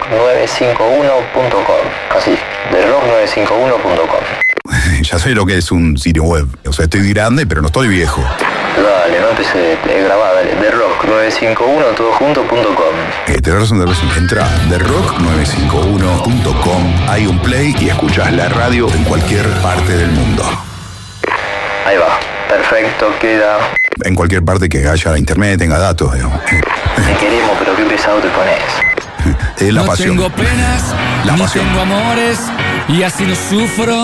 therock951.com. Así, therock951.com. Ya sé lo que es un sitio web. O sea, estoy grande, pero no estoy viejo. Dale, no empecé, grabá, dale. therock951todojunto.com. Tenés razón. Entra a therock951.com. Hay un play y escuchás la radio en cualquier parte del mundo. Ahí va, perfecto, queda. En cualquier parte que haya internet, tenga datos, digamos. Te queremos, pero qué pesado te pones. Es la pasión. No tengo penas, La ni pasión. tengo amores, y así no sufro.